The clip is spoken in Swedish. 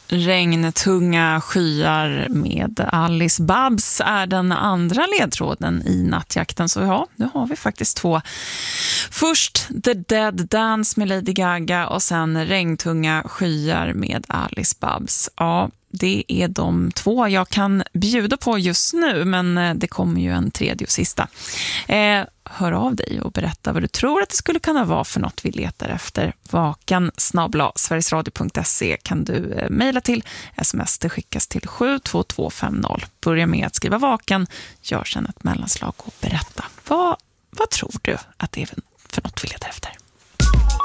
Regntunga skyar med Alice Babs är den andra ledtråden i nattjakten. Så ja, nu har vi faktiskt två. Först The Dead Dance med Lady Gaga och sen Regntunga skyar med Alice Babs. Ja, det är de två jag kan bjuda på just nu, men det kommer ju en tredje och sista. Hör av dig och berätta vad du tror att det skulle kunna vara för något vi letar efter. vakan@sverigesradio.se kan du mejla till. SMS det skickas till 72250. Börja med att skriva vakan, gör sedan ett mellanslag och berätta. Vad tror du att det är för något vi letar efter?